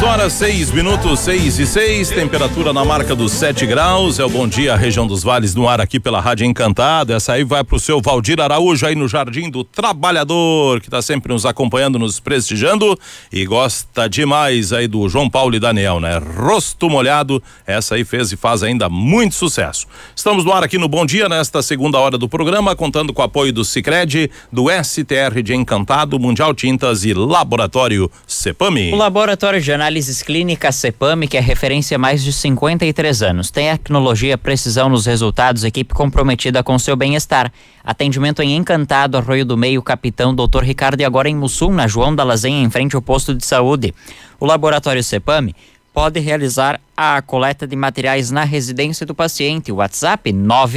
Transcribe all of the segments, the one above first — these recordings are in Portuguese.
horas, 6 minutos, 6:06, temperatura na marca dos 7 graus. É o Bom Dia, região dos Vales, no ar aqui pela Rádio Encantado. Essa aí vai pro seu Valdir Araújo aí no Jardim do Trabalhador, que tá sempre nos acompanhando, nos prestigiando e gosta demais aí do João Paulo e Daniel, né? Rosto Molhado, essa aí fez e faz ainda muito sucesso. Estamos no ar aqui no Bom Dia, nesta segunda hora do programa, contando com o apoio do Sicredi, do STR de Encantado, Mundial Tintas e Laboratório Cepame. O Laboratório de Análises Clínicas Cepame, que é referência há mais de 53 anos. Tecnologia, precisão nos resultados, equipe comprometida com seu bem-estar. Atendimento em Encantado, Arroio do Meio, Capitão, Dr. Ricardo, e agora em Mussum, na João da Lazenha, em frente ao posto de saúde. O Laboratório Cepame pode realizar a coleta de materiais na residência do paciente. WhatsApp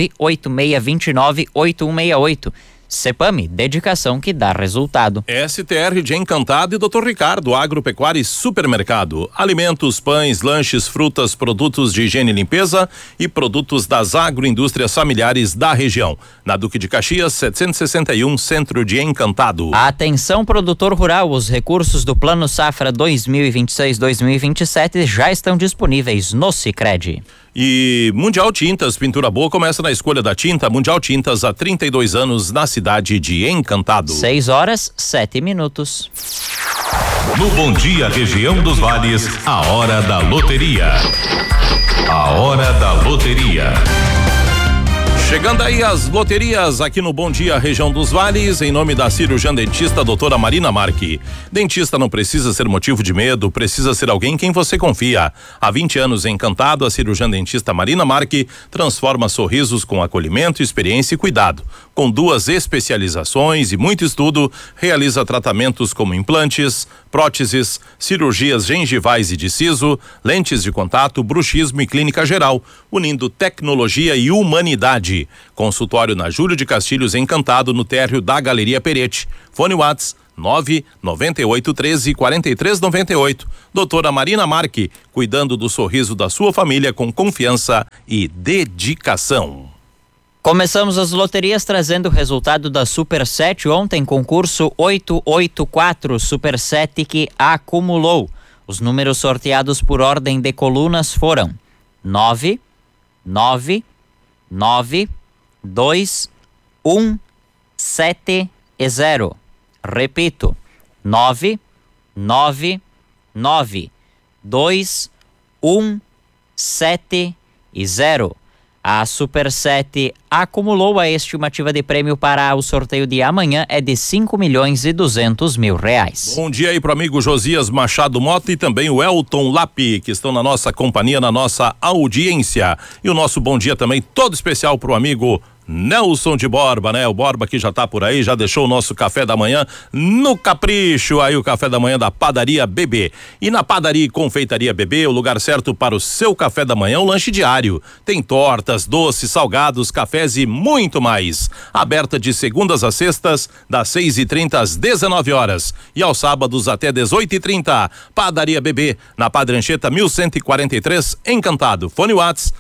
986298168. Cepame, dedicação que dá resultado. STR de Encantado e Dr. Ricardo, Agropecuária e Supermercado. Alimentos, pães, lanches, frutas, produtos de higiene e limpeza e produtos das agroindústrias familiares da região. Na Duque de Caxias, 761, Centro de Encantado. Atenção, produtor rural, os recursos do Plano Safra 2026-2027 já estão disponíveis no Sicredi. E Mundial Tintas, pintura boa começa na escolha da tinta. Mundial Tintas, há 32 anos na cidade de Encantado. 6 horas, 7 minutos. No Bom Dia, região dos Vales, a hora da loteria. A hora da loteria. Chegando aí as loterias aqui no Bom Dia, região dos Vales, em nome da cirurgiã dentista doutora Marina Marque. Dentista não precisa ser motivo de medo, precisa ser alguém em quem você confia. Há 20 anos Encantado, a cirurgiã dentista Marina Marque transforma sorrisos com acolhimento, experiência e cuidado. Com 2 especializações e muito estudo, realiza tratamentos como implantes, próteses, cirurgias gengivais e de siso, lentes de contato, bruxismo e clínica geral, unindo tecnologia e humanidade. Consultório na Júlio de Castilhos, Encantado, no térreo da Galeria Perete. Fone Whats 99813-4398. Doutora Marina Marque, cuidando do sorriso da sua família com confiança e dedicação. Começamos as loterias trazendo o resultado da Super 7 ontem, concurso 884, Super 7 que acumulou. Os números sorteados por ordem de colunas foram 9, 9, 9, 2, 1, 7 e 0. Repito, 9, 9, 9, 2, 1, 7 e 0. A Super 7 acumulou. A estimativa de prêmio para o sorteio de amanhã é de 5.200.000 reais. Bom dia aí pro amigo Josias Machado Mota e também o Elton Lapi, que estão na nossa companhia, na nossa audiência. E o nosso bom dia também todo especial pro amigo Nelson de Borba, né? O Borba que já tá por aí, já deixou o nosso café da manhã no capricho, aí o café da manhã da Padaria Bebê. E na Padaria e Confeitaria Bebê, o lugar certo para o seu café da manhã, o lanche diário. Tem tortas, doces, salgados, cafés e muito mais. Aberta de segundas a sextas, das 6h30 às 19 horas. E aos sábados até 18h30. Padaria Bebê, na Padre Anchieta 1143, Encantado. Fone Whats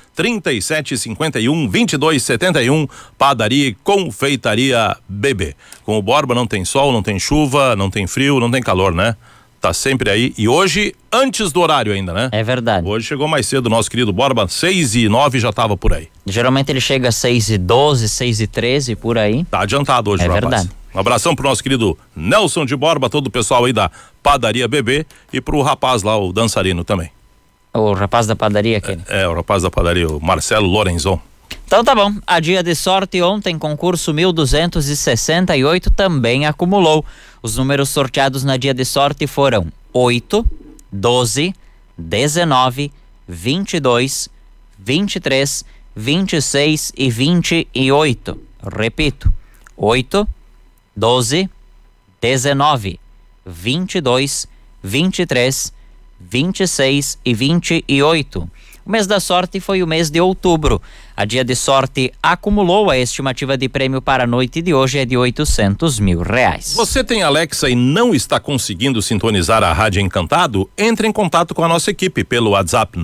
3751-2271, Padaria e Confeitaria Bebê. Com o Borba não tem sol, não tem chuva, não tem frio, não tem calor, né? Tá sempre aí. E hoje, antes do horário ainda, né? É verdade. Hoje chegou mais cedo o nosso querido Borba, 6h09 já tava por aí. Geralmente ele chega às 6h12, 6h13, por aí. Tá adiantado hoje, é rapaz. Verdade. Um abração pro nosso querido Nelson de Borba, todo o pessoal aí da Padaria Bebê e pro rapaz lá, o dançarino também. O rapaz da padaria aquele. O rapaz da padaria, o Marcelo Lorenzon. Então tá bom, a dia de sorte ontem, concurso 1268 também acumulou. Os números sorteados na dia de sorte foram 8, 12, 19, 22, 23, 26 e 28. Repito, 8, 12, 19, 22, 23, 26 e 28. O mês da sorte foi o mês de outubro. A dia de sorte acumulou. A estimativa de prêmio para a noite de hoje é de 800.000 reais. Você tem Alexa e não está conseguindo sintonizar a Rádio Encantado? Entre em contato com a nossa equipe pelo WhatsApp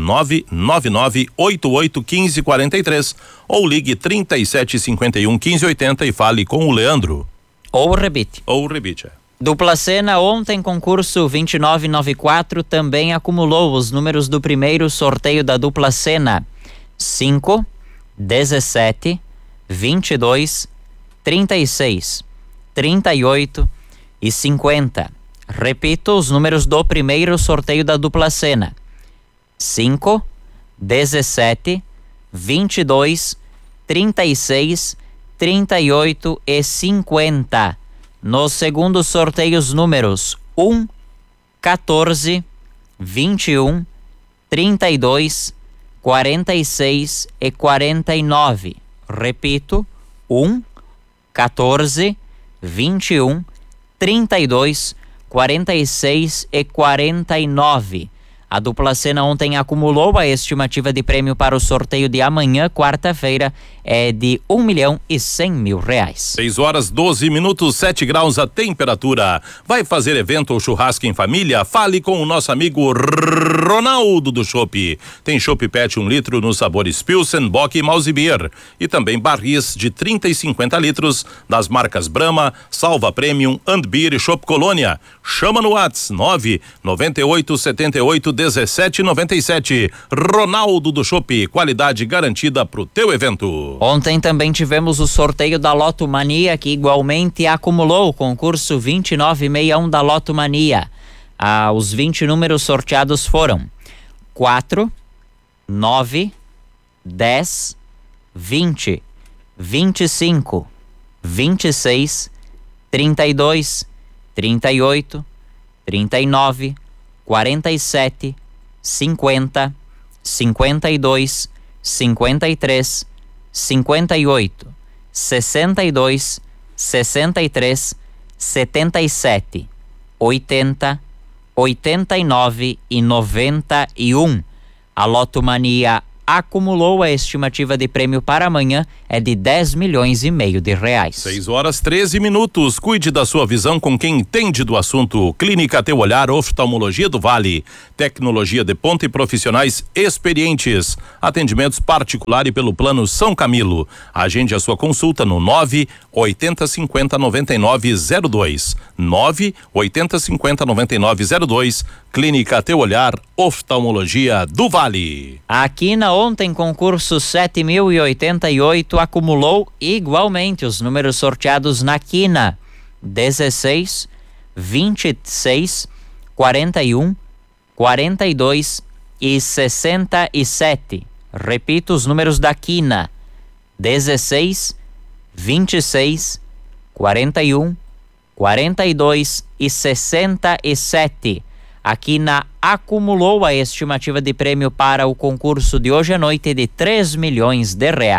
999881543 ou ligue 3751-1580 e fale com o Leandro. Ou rebite. 2 Dupla Sena, ontem concurso 2994 também acumulou os números do primeiro sorteio da Dupla Sena: 5, 17, 22, 36, 38 e 50. Repito os números do primeiro sorteio da Dupla Sena: 5, 17, 22, 36, 38 e 50. No segundo sorteio, os números 1, 14, 21, 32, 46 e 49. Repito: 1, 14, 21, 32, 46 e 49. A Dupla Sena ontem acumulou. A estimativa de prêmio para o sorteio de amanhã, quarta-feira, é de R$1.100.000. 6:12, 7 graus a temperatura. Vai fazer evento ou churrasco em família? Fale com o nosso amigo Ronaldo do Chopp. Tem Chopp Pet 1 litro nos sabores Pilsen, Bock e Mouse Beer. E também barris de 30 e 50 litros das marcas Brahma, Salva Premium, Beer e Chopp Colônia. Chama no WhatsApp 998781797. Ronaldo do Chopp, qualidade garantida pro teu evento. Ontem também tivemos o sorteio da Loto Mania, que igualmente acumulou o concurso 2961 da Loto Mania. Os 20 números sorteados foram 4, 9, 10, 20, 25, 26, 32, 38, 39, 47, 50, 52, 53, 58, 62, 63, 77, 80, 89 e 91. A Loto Mania acumulou. A estimativa de prêmio para amanhã é de R$10,5 milhões. 6:13. Cuide da sua visão com quem entende do assunto. Clínica Teu Olhar, Oftalmologia do Vale. Tecnologia de ponta e profissionais experientes. Atendimentos particular e pelo plano São Camilo. Agende a sua consulta no 980509902. 980509902. Clínica Teu Olhar, Oftalmologia do Vale. Aqui na ontem, concurso 7.088 acumulou igualmente os números sorteados na quina: 16, 26, 41, 42 e 67. Repito os números da quina: 16, 26, 41, 42 e 67. A quina acumulou. A estimativa de prêmio para o concurso de hoje à noite de R$3 milhões.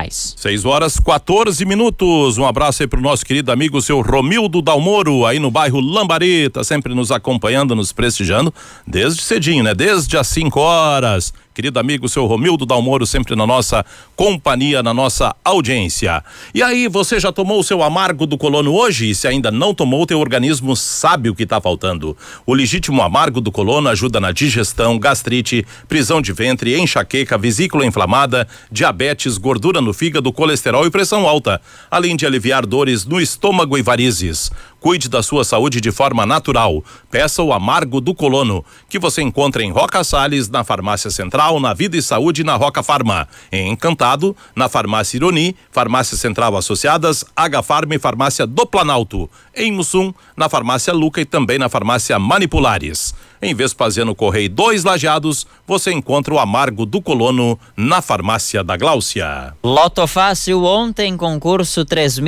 6:14. Um abraço aí pro nosso querido amigo, seu Romildo Dalmoro, aí no bairro Lambari, tá sempre nos acompanhando, nos prestigiando, desde cedinho, né? Desde as 5 horas. Querido amigo, seu Romildo Dalmoro, sempre na nossa companhia, na nossa audiência. E aí, você já tomou o seu amargo do colono hoje? E se ainda não tomou, teu organismo sabe o que tá faltando. O legítimo amargo do colono ajuda na digestão, gastrite, prisão de ventre, enxaqueca, vesícula inflamada, diabetes, gordura no fígado, colesterol e pressão alta, além de aliviar dores no estômago e varizes. Cuide da sua saúde de forma natural. Peça o amargo do colono, que você encontra em Roca Salles, na Farmácia Central, na Vida e Saúde, na Roca Farma. Em Encantado, na Farmácia Ironi, Farmácia Central Associadas, H-Farma e Farmácia do Planalto. Em Mussum, na Farmácia Luca e também na Farmácia Manipulares. Em Vespasiano Correia 2 Lajeados, você encontra o amargo do colono na Farmácia da Gláucia. Loto Fácil, ontem concurso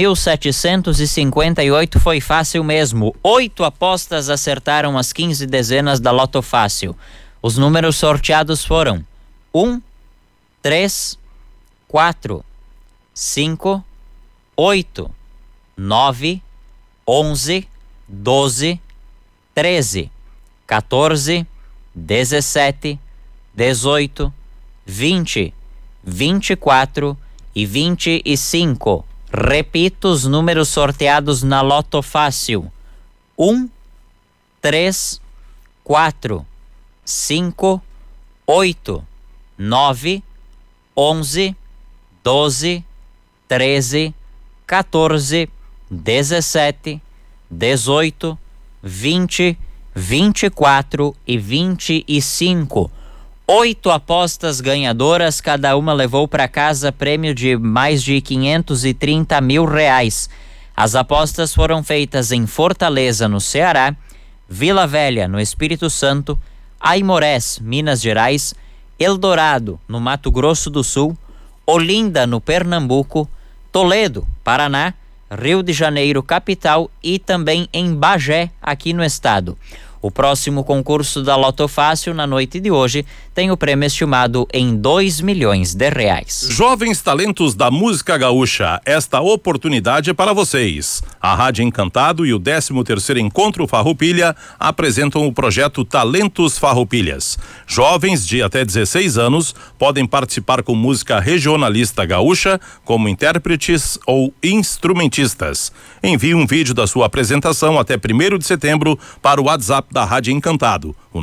3.758 foi fácil mesmo. 8 apostas acertaram as 15 dezenas da Loto Fácil. Os números sorteados foram 1, 3, 4, 5, 8, 9, 11, 12, 13, 14, 17, 18, 20, 24 e 25. Repito os números sorteados na Loto Fácil: 1, 3, 4, 5, 8, 9, 11, 12, 13, 14, 17, 18, 20, 24 e 25. 8 apostas ganhadoras, cada uma levou para casa prêmio de mais de 530 mil reais. As apostas foram feitas em Fortaleza, no Ceará, Vila Velha, no Espírito Santo, Aimorés, Minas Gerais, Eldorado, no Mato Grosso do Sul, Olinda, no Pernambuco, Toledo, Paraná, Rio de Janeiro, capital, e também em Bagé, aqui no estado. O próximo concurso da Loto Fácil, na noite de hoje, tem o prêmio estimado em 2 milhões de reais. Jovens talentos da música gaúcha, esta oportunidade é para vocês. A Rádio Encantado e o 13º Encontro Farroupilha apresentam o projeto Talentos Farroupilhas. Jovens de até 16 anos podem participar com música regionalista gaúcha, como intérpretes ou instrumentistas. Envie um vídeo da sua apresentação até 1º de setembro para o WhatsApp da Rádio Encantado, o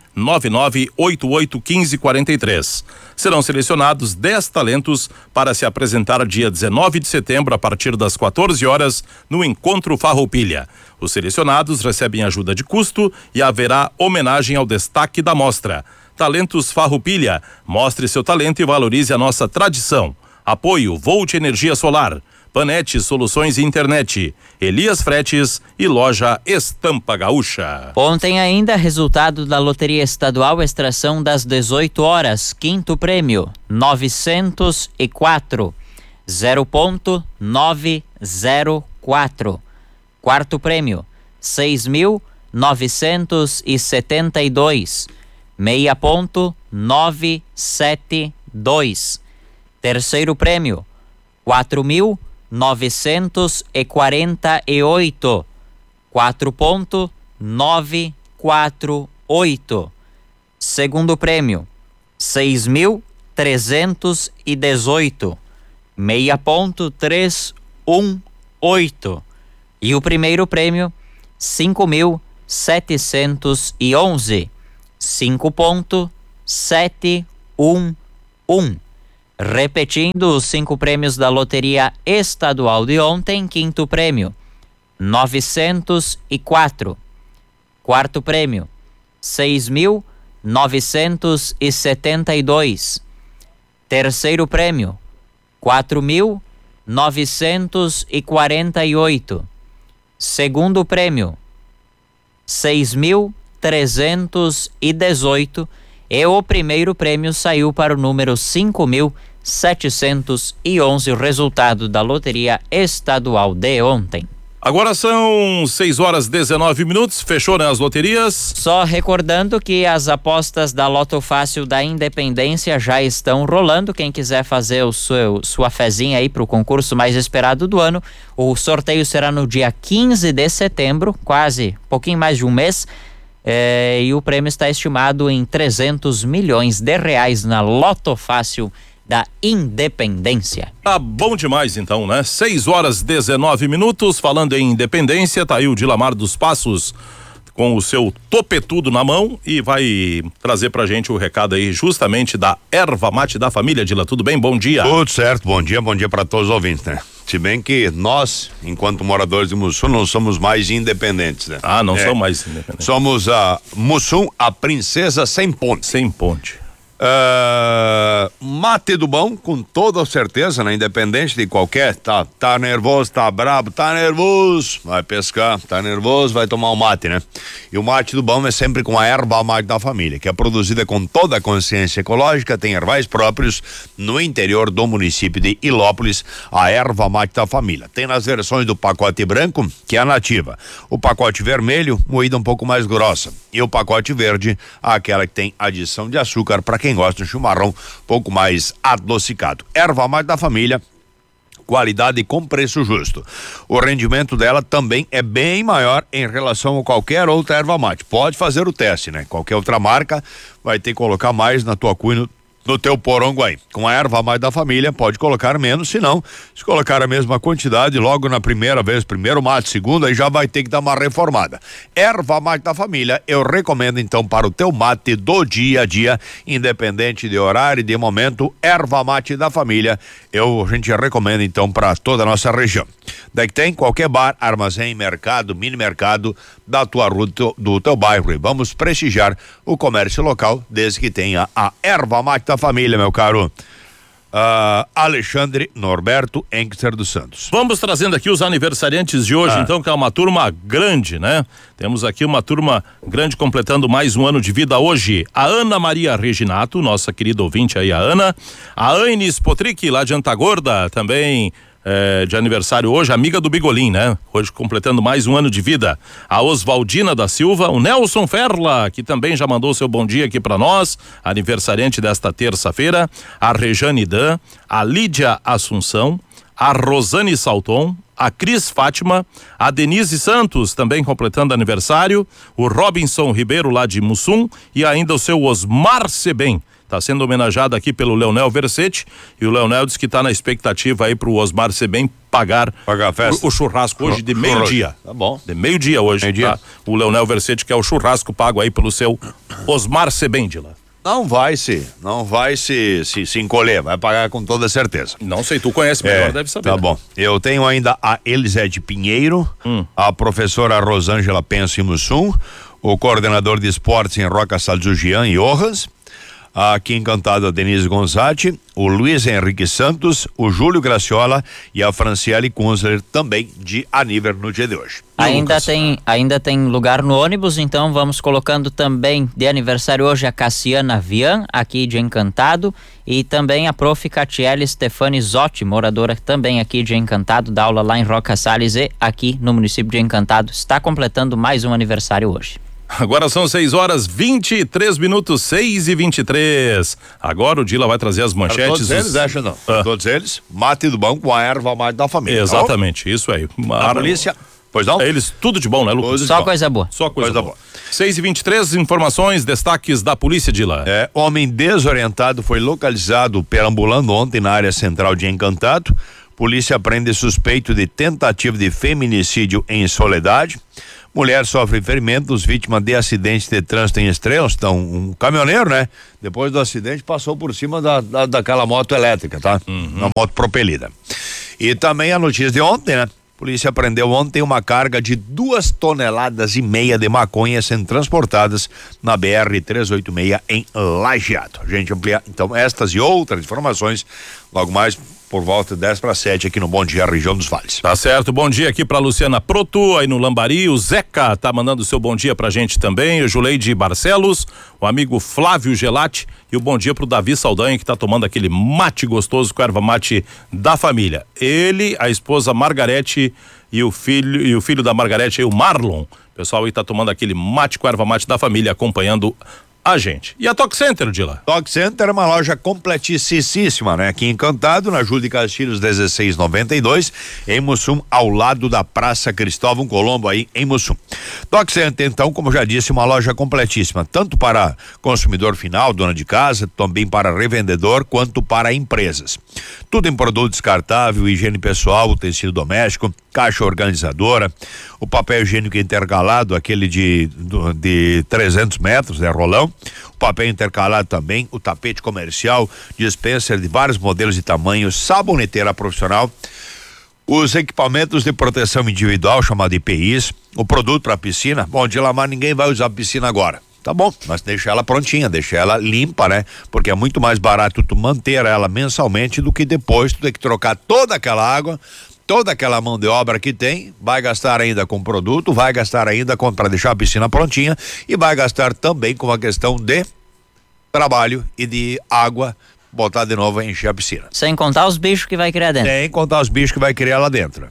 999881543. Serão selecionados 10 talentos para se apresentar dia 19 de setembro a partir das 14 horas no Encontro Farroupilha. Os selecionados recebem ajuda de custo e haverá homenagem ao destaque da mostra. Talentos Farroupilha, mostre seu talento e valorize a nossa tradição. Apoio Volt Energia Solar, Panete Soluções e Internet, Elias Fretes e Loja Estampa Gaúcha. Ontem ainda, resultado da Loteria Estadual, extração das 18 horas, quinto prêmio, 904, 0.904. Quarto prêmio, 6.972, 6.972. Terceiro prêmio, 4.948, 4.948. Segundo prêmio, 6.318, 6.318. E o primeiro prêmio, 5.711, 5.711. Repetindo os 5 prêmios da Loteria Estadual de ontem: quinto prêmio, 904. Quarto prêmio, 6.972. Terceiro prêmio, 4.948. Segundo prêmio, 6.318. E o primeiro prêmio saiu para o número 5.711, o resultado da Loteria Estadual de ontem. Agora são 6h19, fechou, né, as loterias? Só recordando que as apostas da Loto Fácil da Independência já estão rolando. Quem quiser fazer sua fezinha aí para o concurso mais esperado do ano, o sorteio será no dia 15 de setembro, quase um pouquinho mais de um mês. E o prêmio está estimado em 300 milhões de reais na Loto Fácil da Independência. Tá bom demais então, né? 6h19, falando em Independência, tá aí o Dilamar dos Passos com o seu topetudo na mão e vai trazer pra gente o recado aí justamente da erva mate da família. Dila, tudo bem? Bom dia. Tudo certo, bom dia para todos os ouvintes, né? Se bem que nós, enquanto moradores de Mussum, não somos mais independentes, né? Ah, não são mais independentes. Somos a Mussum, a princesa sem ponte. Sem ponte. Mate do bom, com toda certeza, né? Independente de qualquer, tá nervoso, tá brabo, tá nervoso, vai pescar, tá nervoso, vai tomar um mate, né? E o mate do bom é sempre com a erva mate da família, que é produzida com toda a consciência ecológica, tem ervais próprios no interior do município de Ilópolis, a erva mate da família. Tem nas versões do pacote branco, que é a nativa, o pacote vermelho, moída um pouco mais grossa, e o pacote verde, aquela que tem adição de açúcar para quem gosta de um chimarrão um pouco mais adocicado. Erva mate da família, qualidade com preço justo. O rendimento dela também é bem maior em relação a qualquer outra erva mate. Pode fazer o teste, né? Qualquer outra marca vai ter que colocar mais na tua cuina no teu Poronguai. Com a erva mate da família, pode colocar menos, se não, se colocar a mesma quantidade logo na primeira vez, primeiro mate, segunda, aí já vai ter que dar uma reformada. Erva mate da família, eu recomendo então para o teu mate do dia a dia, independente de horário e de momento, erva mate da família, a gente recomenda então para toda a nossa região. Daí que tem qualquer bar, armazém, mercado, mini mercado da tua rua, do teu bairro. E vamos prestigiar o comércio local, desde que tenha a erva mate da família, meu caro Alexandre Norberto Enkser dos Santos. Vamos trazendo aqui os aniversariantes de hoje, então, que é uma turma grande, né? Temos aqui uma turma grande completando mais um ano de vida hoje. A Ana Maria Reginato, nossa querida ouvinte aí, a Ana. A Aines Potrick, lá de Antagorda, também de aniversário hoje, amiga do Bigolim, né? Hoje completando mais um ano de vida. A Oswaldina da Silva, o Nelson Ferla, que também já mandou seu bom dia aqui para nós, aniversariante desta terça-feira. A Rejane Dan, a Lídia Assunção, a Rosane Salton, a Cris Fátima, a Denise Santos, também completando aniversário, o Robinson Ribeiro, lá de Mussum, e ainda o seu Osmar Sebem. Está sendo homenageado aqui pelo Leonel Versetti, e o Leonel diz que está na expectativa aí pro Osmar Sebem pagar a festa. O churrasco hoje de meio-dia. Tá bom. De meio-dia hoje. Tá? O Leonel Versetti quer o churrasco pago aí pelo seu Osmar Sebem de lá. Não vai se encolher, vai pagar com toda certeza. Não sei, tu conhece melhor, deve saber. Tá né? bom. Eu tenho ainda a Elisete Pinheiro, a professora Rosângela Penso em Mussum, o coordenador de esportes em Roca Salles, Jean Johannes, aqui encantado a Denise Gonzatti, o Luiz Henrique Santos, o Júlio Graciola e a Franciele Kunzler, também de aniversário no dia de hoje. Ainda tem lugar no ônibus, então vamos colocando também de aniversário hoje a Cassiana Vian, aqui de Encantado, e também a prof. Catiele Stefani Zotti, moradora também aqui de Encantado, dá aula lá em Roca Salles e aqui no município de Encantado, está completando mais um aniversário hoje. Agora são 6h23, 6h23. Agora o Dila vai trazer as manchetes. Todos eles, acho não. Todos eles, mate do bom com a erva mate da família. Exatamente, isso aí. A polícia, pois não? Eles, tudo de bom, né, Lucas? Só coisa boa. Só coisa boa. 6h23, informações, destaques da polícia, Dila. Homem desorientado foi localizado perambulando ontem na área central de Encantado. Polícia prende suspeito de tentativa de feminicídio em Soledade. Mulher sofre ferimentos, vítima de acidente de trânsito em Estrelas. Então, um caminhoneiro, né? Depois do acidente, passou por cima daquela moto elétrica, tá? Uma moto propelida. E também a notícia de ontem, né? Polícia prendeu ontem uma carga de 2,5 toneladas de maconha sendo transportadas na BR-386 em Lajeado. A gente amplia, então, estas e outras informações logo mais por volta de 6:50 aqui no Bom Dia, região dos Vales. Tá certo, bom dia aqui pra Luciana Proto, aí no Lambari, o Zeca tá mandando seu bom dia pra gente também, o Juleide Barcelos, o amigo Flávio Gelati e o bom dia pro Davi Saldanha, que tá tomando aquele mate gostoso com erva mate da família. Ele, a esposa Margarete e o filho da Margarete aí, o Marlon. O pessoal aí tá tomando aquele mate com erva mate da família, acompanhando a gente. E a Toque Center, Dila? Toque Center é uma loja completíssima, né? Aqui em Encantado, na Júlio de Castilhos 1692, em Mussum, ao lado da Praça Cristóvão Colombo, aí em Mussum. Toque Center, então, como já disse, uma loja completíssima, tanto para consumidor final, dona de casa, também para revendedor, quanto para empresas. Tudo em produto descartável, higiene pessoal, utensílio doméstico, caixa organizadora, o papel higiênico intercalado, aquele de 300 metros, rolão, o papel intercalado também, o tapete comercial, dispenser de vários modelos e tamanhos, saboneteira profissional, os equipamentos de proteção individual, chamado IPIs, o produto para piscina. Bom, de lá, mas ninguém vai usar a piscina agora. Tá bom, mas deixa ela prontinha, deixa ela limpa, né? Porque é muito mais barato tu manter ela mensalmente do que depois tu ter que trocar toda aquela água, toda aquela mão de obra que tem, vai gastar ainda com produto, vai gastar ainda para deixar a piscina prontinha e vai gastar também com a questão de trabalho e de água, botar de novo e encher a piscina. Sem contar os bichos que vai criar dentro. Sem contar os bichos que vai criar lá dentro.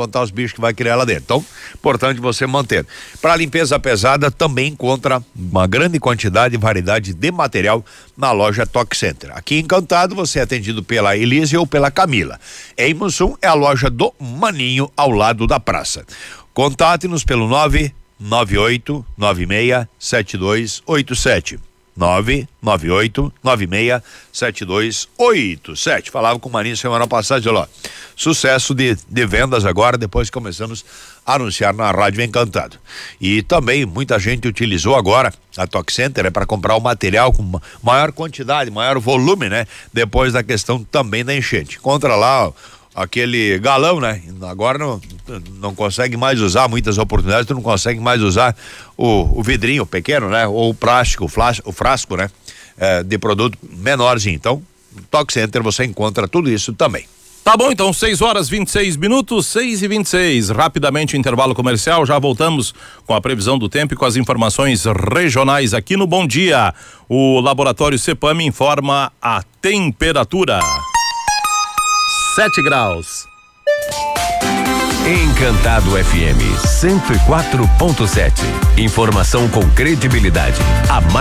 Então, importante você manter. Para limpeza pesada, também encontra uma grande quantidade e variedade de material na loja Toque Center. Aqui em Encantado, você é atendido pela Elise ou pela Camila. Em Mussum, é a loja do Maninho, ao lado da praça. Contate-nos pelo 998967287. 998967287. Falava com o Marinho semana passada, olha lá, sucesso de vendas agora, depois começamos a anunciar na Rádio Encantado. E também muita gente utilizou agora a Tox Center para comprar o material com maior quantidade, maior volume, né? Depois da questão também da enchente. Contra lá, aquele galão, né? Agora não consegue mais usar, muitas oportunidades tu não consegue mais usar o vidrinho pequeno, né? Ou o plástico, o frasco, né? De produto menorzinho. Então, no Tox Center você encontra tudo isso também. Tá bom, então 6h26, 6h26. Rapidamente intervalo comercial, já voltamos com a previsão do tempo e com as informações regionais aqui no Bom Dia. O laboratório Cepam informa a temperatura. 7 graus. Encantado FM 104.7. Informação com credibilidade. A